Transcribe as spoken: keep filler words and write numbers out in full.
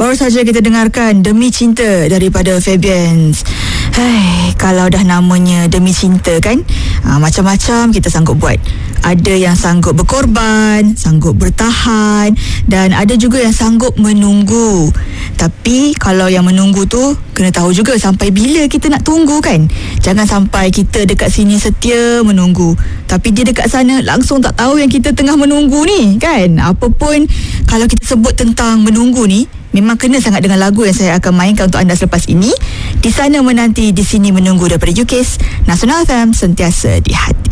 Baru saja kita dengarkan Demi Cinta daripada Fabians. Hai, kalau dah namanya Demi Cinta kan, ha, macam-macam kita sanggup buat. Ada yang sanggup berkorban, sanggup bertahan, dan ada juga yang sanggup menunggu. Tapi kalau yang menunggu tu kena tahu juga sampai bila kita nak tunggu kan. Jangan sampai kita dekat sini setia menunggu, tapi dia dekat sana langsung tak tahu yang kita tengah menunggu ni kan. Apapun kalau kita sebut tentang menunggu ni, memang kena sangat dengan lagu yang saya akan mainkan untuk anda selepas ini. Di sana menanti, di sini menunggu daripada U K S Nasional F M, sentiasa di hati.